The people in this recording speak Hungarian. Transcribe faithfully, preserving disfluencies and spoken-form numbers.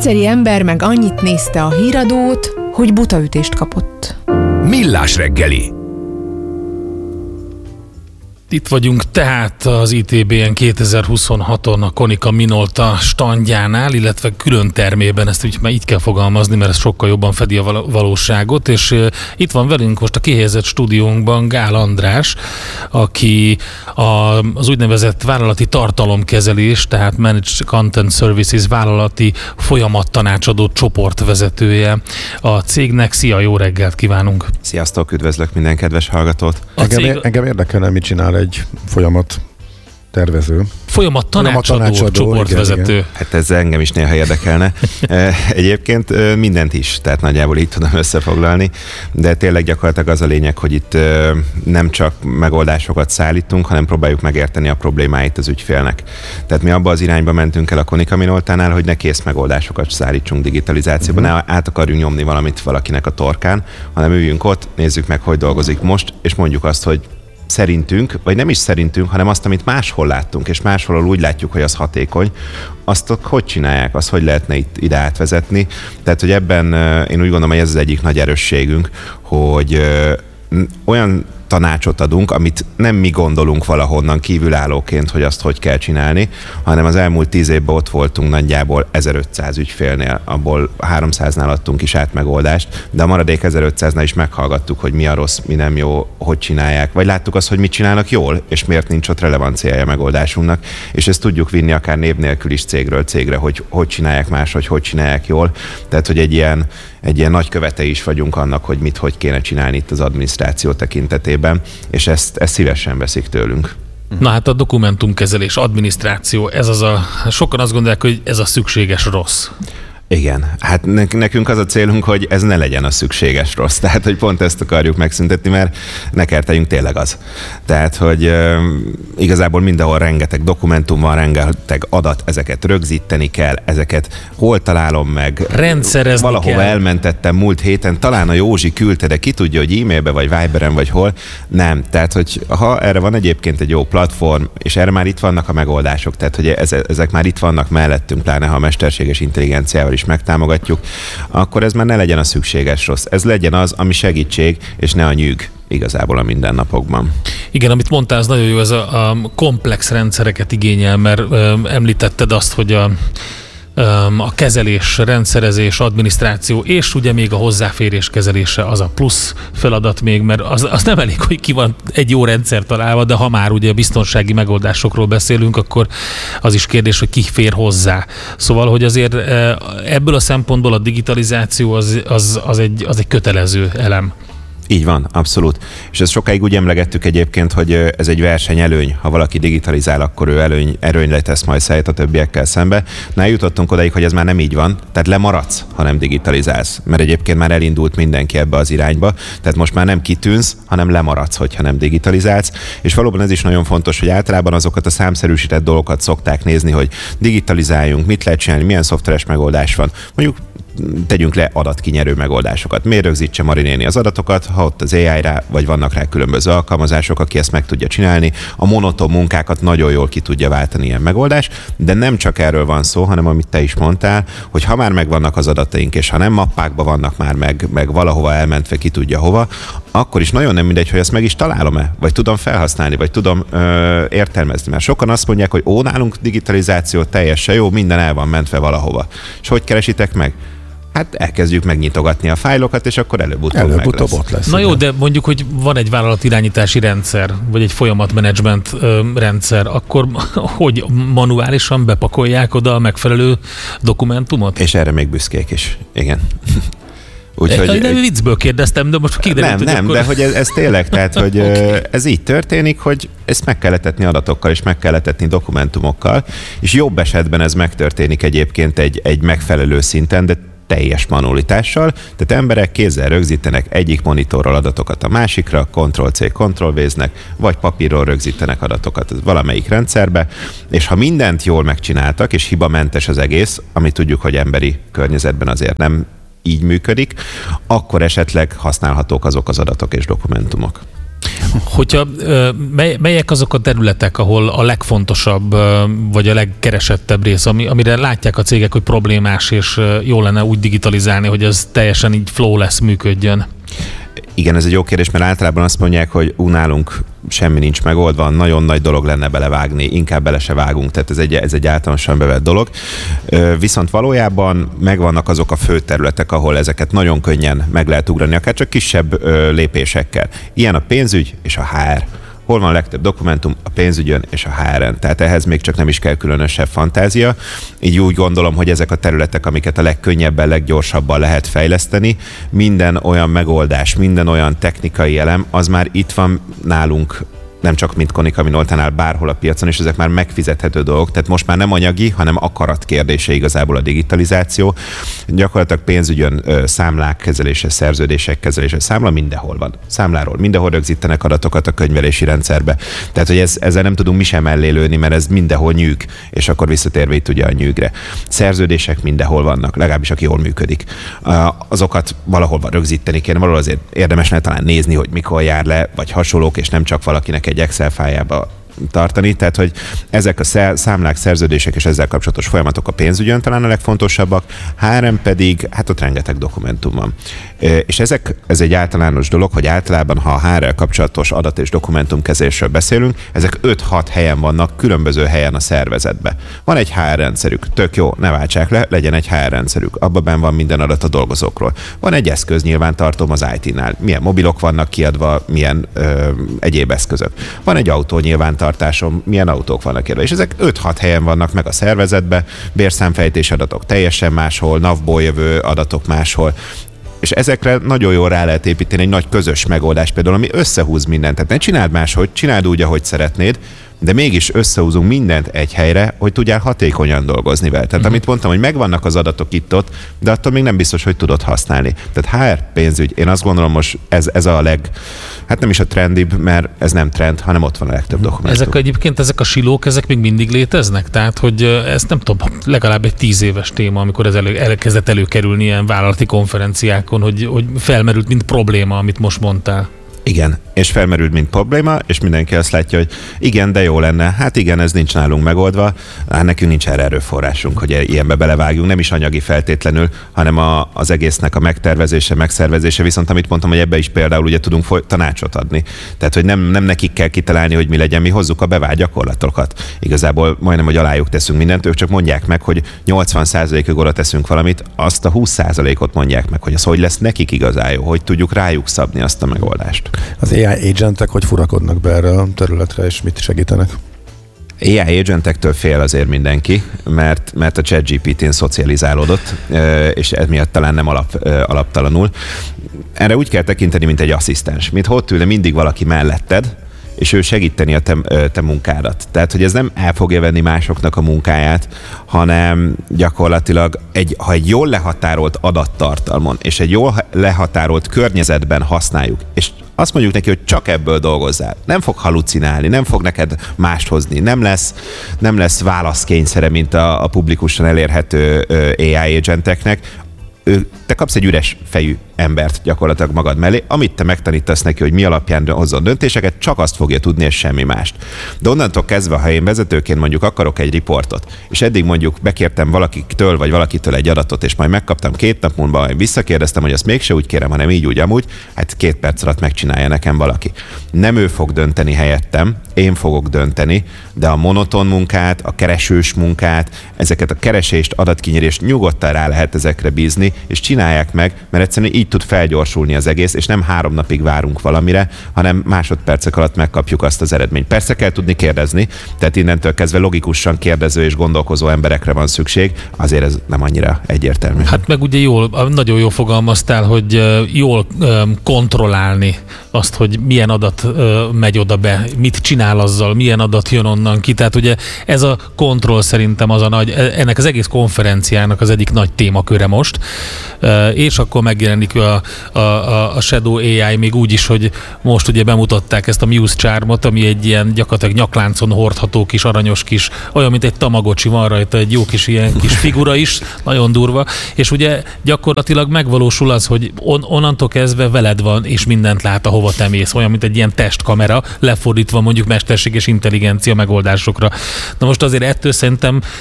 egyszeri ember meg annyit nézte a híradót, hogy butaütést kapott. Millás reggeli. Itt vagyunk tehát az i té bé en kétezer-huszonhaton a Konica Minolta standjánál, illetve külön termében, ezt úgy már így kell fogalmazni, mert ez sokkal jobban fedi a valóságot, és uh, itt van velünk most a kihelyezett stúdiónkban Gál András, aki a, az úgynevezett vállalati tartalomkezelés, tehát Managed Content Services vállalati folyamattanácsadó csoportvezetője a cégnek. Szia, jó reggelt kívánunk! Sziasztok, üdvözlök minden kedves hallgatót! Engem, cég... engem érdekelne, mit csinál egy folyamat tervező. Folyamat tanácsadó, tanácsadó csoportvezető. Igen, igen. Hát ez engem is néha érdekelne. Egyébként mindent is, tehát nagyjából így tudom összefoglalni, de tényleg gyakorlatilag az a lényeg, hogy itt nem csak megoldásokat szállítunk, hanem próbáljuk megérteni a problémáit az ügyfélnek. Tehát mi abba az irányba mentünk el a Konica Minoltánál, hogy ne kész megoldásokat szállítsunk digitalizációban, uh-huh. ne át akarjunk nyomni valamit valakinek a torkán, hanem üljünk ott, nézzük meg, hogy dolgozik most, és mondjuk azt, hogy szerintünk, vagy nem is szerintünk, hanem azt, amit máshol láttunk, és máshol úgy látjuk, hogy az hatékony, azt hogy csinálják, azt hogy lehetne itt ide átvezetni. Tehát, hogy ebben én úgy gondolom, hogy ez az egyik nagy erősségünk, hogy olyan tanácsot adunk, amit nem mi gondolunk valahonnan kívülállóként, hogy azt hogy kell csinálni, hanem az elmúlt tíz évben ott voltunk nagyjából ezerötszáz ügyfélnél, abból háromszáznál adtunk is át megoldást, de a maradék ezerötszáznál is meghallgattuk, hogy mi a rossz, mi nem jó, hogy csinálják, vagy láttuk azt, hogy mit csinálnak jól, és miért nincs ott relevanciája a megoldásunknak, és ezt tudjuk vinni akár név nélkül is cégről cégre, hogy hogy csinálják máshogy, hogy csinálják jól. Tehát, hogy egy ilyen, egy ilyen nagy követe is vagyunk annak, hogy mit, hogy kéne csinálni itt az adminisztráció tekintetében, és ezt, ezt szívesen veszik tőlünk. Na hát a dokumentumkezelés, adminisztráció, ez az a, sokan azt gondolják, hogy ez a szükséges rossz. Igen, hát nekünk az a célunk, hogy ez ne legyen a szükséges rossz. Tehát, hogy pont ezt akarjuk megszüntetni, mert ne kerteljünk tényleg az. Tehát, hogy e, igazából mindenhol rengeteg dokumentum van, rengeteg adat, ezeket rögzíteni kell, ezeket hol találom meg. Rendszerezni valahova kell. Elmentettem múlt héten, talán a Józsi küldte, de ki tudja, hogy e-mailbe, vagy Viberen, vagy hol. Nem. Tehát, hogy ha erre van egyébként egy jó platform, és erre már itt vannak a megoldások, tehát, hogy ezek már itt vannak mellettünk, pláne ha a mesterséges intelligenciával is megtámogatjuk, akkor ez már ne legyen a szükséges rossz. Ez legyen az, ami segítség, és ne a nyűg igazából a mindennapokban. Igen, amit mondtál, ez nagyon jó, ez a, a komplex rendszereket igényel, mert ö, említetted azt, hogy a a kezelés, rendszerezés, adminisztráció, és ugye még a hozzáférés kezelése az a plusz feladat még, mert az, az nem elég, hogy ki van egy jó rendszer találva, de ha már ugye biztonsági megoldásokról beszélünk, akkor az is kérdés, hogy ki fér hozzá. Szóval, hogy azért ebből a szempontból a digitalizáció az, az, az, egy, az egy kötelező elem. Így van, abszolút. És ezt sokáig úgy emlegettük egyébként, hogy ez egy versenyelőny. Ha valaki digitalizál, akkor ő előny, erőnyre tesz majd szert a többiekkel szembe. Na, eljutottunk odaig, hogy ez már nem így van. Tehát lemaradsz, ha nem digitalizálsz. Mert egyébként már elindult mindenki ebbe az irányba. Tehát most már nem kitűnsz, hanem lemaradsz, hogyha nem digitalizálsz. És valóban ez is nagyon fontos, hogy általában azokat a számszerűsített dolgokat szokták nézni, hogy digitalizáljunk, mit lehet csinálni, milyen szoftveres megoldás van. Mondjuk tegyünk le adatkinyerő megoldásokat. Miért rögzítse Mari néni az adatokat, ha ott az á i-ra, vagy vannak rá különböző alkalmazások, aki ezt meg tudja csinálni. A monoton munkákat nagyon jól ki tudja váltani ilyen megoldás, de nem csak erről van szó, hanem amit te is mondtál, hogy ha már megvannak az adataink, és ha nem mappákban vannak már meg, meg valahova elmentve ki tudja hova, akkor is nagyon nem mindegy, hogy ezt meg is találom-e, vagy tudom felhasználni, vagy tudom ö, értelmezni. Mert sokan azt mondják, hogy ó, nálunk digitalizáció teljesen jó, minden el van mentve valahova. És hogy keresitek meg? Hát elkezdjük megnyitogatni a fájlokat, és akkor előbb-utóbb, előbb-utóbb meg lesz. lesz. Na jó, de mondjuk, hogy van egy vállalatirányítási rendszer, vagy egy folyamatmenedzsment rendszer, akkor hogy manuálisan bepakolják oda a megfelelő dokumentumot? És erre még büszkék is, igen. Úgyhogy nem viccből kérdeztem, de most kiderült, Nem, nem, akkor... de hogy ez, ez tényleg, tehát, hogy okay. Ez így történik, hogy ezt meg kell etetni adatokkal, és meg kell etetni dokumentumokkal, és jobb esetben ez megtörténik egyébként egy, egy megfelelő szinten, de teljes manualitással, tehát emberek kézzel rögzítenek egyik monitorról adatokat a másikra, Ctrl-C, Ctrl-V-znek, vagy papírról rögzítenek adatokat valamelyik rendszerbe, és ha mindent jól megcsináltak, és hibamentes az egész, ami tudjuk, hogy emberi környezetben azért nem így működik, akkor esetleg használhatók azok az adatok és dokumentumok. Hogyha mely, melyek azok a területek, ahol a legfontosabb, vagy a legkeresettebb rész, ami, amire látják a cégek, hogy problémás, és jó lenne úgy digitalizálni, hogy ez teljesen így flawless működjön? Igen, ez egy jó kérdés, mert általában azt mondják, hogy ú, nálunk semmi nincs megoldva, nagyon nagy dolog lenne belevágni, inkább bele se vágunk, tehát ez egy, ez egy általánosan bevett dolog. Viszont valójában megvannak azok a fő területek, ahol ezeket nagyon könnyen meg lehet ugrani, akár csak kisebb lépésekkel. Ilyen a pénzügy és a há er. Hol van a legtöbb dokumentum? A pénzügyön és a há er-en. Tehát ehhez még csak nem is kell különösebb fantázia. Így úgy gondolom, hogy ezek a területek, amiket a legkönnyebben, leggyorsabban lehet fejleszteni, minden olyan megoldás, minden olyan technikai elem, az már itt van nálunk, nem csak mint Konica Minoltánál, bárhol a piacon, és ezek már megfizethető dolgok. Tehát most már nem anyagi, hanem akarat kérdése igazából a digitalizáció. Gyakorlatilag pénzügyön ö, számlák kezelése, szerződések kezelése, számla mindenhol van. Számláról mindenhol rögzítenek adatokat a könyvelési rendszerbe. Tehát, hogy ez, ezzel nem tudunk mi sem mellé lőni, mert ez mindenhol nyűg, és akkor visszatérve itt ugye a nyűgre. Szerződések mindenhol vannak, legalábbis aki jól működik. Azokat valahol rögzíteni kéne, valahol azért érdemes ne talán nézni, hogy mikor jár le, vagy hasonlók, és nem csak valakinek egy Excel fájlába tartani, tehát hogy ezek a számlák, szerződések és ezzel kapcsolatos folyamatok a pénzügyön talán a legfontosabbak, há er-en pedig, hát ott rengeteg dokumentum van. És ezek, ez egy általános dolog, hogy általában, ha a há er-rel kapcsolatos adat- és dokumentumkezelésről beszélünk, ezek öt-hat helyen vannak, különböző helyen a szervezetben. Van egy há er rendszerük, tök jó, ne váltsák le, legyen egy há er rendszerük, abban benn van minden adat a dolgozókról. Van egy eszköz nyilvántartóm az í té-nál, milyen mobilok vannak kiadva, milyen ö, egyéb eszközök. Van egy autó nyilvántartásom, milyen autók vannak kiadva, és ezek öt-hat helyen vannak meg a szervezetben, bérszámfejtés adatok teljesen máshol, navból jövő adatok máshol, és ezekre nagyon jól rá lehet építeni egy nagy közös megoldás, például, ami összehúz mindent. Tehát ne csináld máshogy, csináld úgy, ahogy szeretnéd, de mégis összehúzunk mindent egy helyre, hogy tudjál hatékonyan dolgozni vele. Tehát uh-huh. amit mondtam, hogy megvannak az adatok itt-ott, de attól még nem biztos, hogy tudod használni. Tehát há er, pénzügy, én azt gondolom, most ez, ez a leg, hát nem is a trendibb, mert ez nem trend, hanem ott van a legtöbb dokumentum. Ezek egyébként, ezek a silók, ezek még mindig léteznek? Tehát, hogy ez nem tudom, legalább egy tíz éves téma, amikor ez elő, elkezdett előkerülni ilyen vállalati konferenciákon, hogy, hogy felmerült, mint probléma, amit most mondtál. Igen, és felmerült, mint probléma, és mindenki azt látja, hogy igen, de jó lenne. Hát igen, ez nincs nálunk megoldva, hát nekünk nincs erre erőforrásunk, hogy ilyenbe belevágjunk, nem is anyagi feltétlenül, hanem a, az egésznek a megtervezése, megszervezése, viszont amit mondtam, hogy ebbe is például ugye tudunk foly- tanácsot adni. Tehát, hogy nem, nem nekik kell kitalálni, hogy mi legyen, mi hozzuk a bevált gyakorlatokat. Igazából majdnem, hogy alájuk teszünk mindent, ők csak mondják meg, hogy nyolcvan százalékig oda teszünk valamit, azt a húsz százalékot mondják meg, hogy az hogy lesz nekik igazán jó, hogy tudjuk rájuk szabni azt a megoldást. Az á i agentek hogy furakodnak be erre a területre, és mit segítenek? á i agentektől fél azért mindenki, mert, mert a ChatGPT-n szocializálódott, és ez miatt talán nem alap, alaptalanul. Erre úgy kell tekinteni, mint egy asszisztens, mint ott ülne mindig valaki melletted, és ő segíteni a te, te munkádat. Tehát, hogy ez nem el fogja venni másoknak a munkáját, hanem gyakorlatilag egy, ha egy jól lehatárolt adattartalmon, és egy jól lehatárolt környezetben használjuk, és azt mondjuk neki, hogy csak ebből dolgozzál. Nem fog halucinálni, nem fog neked mást hozni, nem lesz, nem lesz válaszkényszere, mint a, a publikusan elérhető á i agenteknek. Ő, te kapsz egy üres fejű embert gyakorlatilag magad mellé, amit te megtanítasz neki, hogy mi alapján hozzon döntéseket, csak azt fogja tudni, és semmi mást. De onnantól kezdve, ha én vezetőként mondjuk akarok egy riportot, és eddig mondjuk bekértem valakitől, vagy valakitől egy adatot, és majd megkaptam két nap múlva, én visszakérdeztem, hogy azt mégse úgy kérem, hanem így, úgy, amúgy, hát két perc alatt megcsinálja nekem valaki. Nem ő fog dönteni helyettem, én fogok dönteni, de a monoton munkát, a keresős munkát, ezeket a keresést, adatkinyerést nyugodtan rá lehet ezekre bízni, és csinálják meg, mert egyszerűen így tud felgyorsulni az egész, és nem három napig várunk valamire, hanem másodpercek alatt megkapjuk azt az eredményt. Persze kell tudni kérdezni, tehát innentől kezdve logikusan kérdező és gondolkozó emberekre van szükség, azért ez nem annyira egyértelmű. Hát meg ugye jól, nagyon jól fogalmaztál, hogy jól kontrollálni azt, hogy milyen adat megy oda be, mit csinál azzal, milyen adat jön onnan ki. Tehát ugye ez a kontroll szerintem az a nagy, ennek az egész konferenciának az egyik nagy témaköre most. és akkor megjelenik a, a, a Shadow á i még úgy is, hogy most ugye bemutatták ezt a Muse Charmot, ami egy ilyen gyakorlatilag nyakláncon hordható kis aranyos kis, olyan, mint egy Tamagocsi, van rajta egy jó kis ilyen kis figura is, nagyon durva, és ugye gyakorlatilag megvalósul az, hogy on, onnantól kezdve veled van, és mindent lát, ahova te mész, olyan, mint egy ilyen testkamera, lefordítva mondjuk mesterséges intelligencia megoldásokra. Na most azért ettől szerintem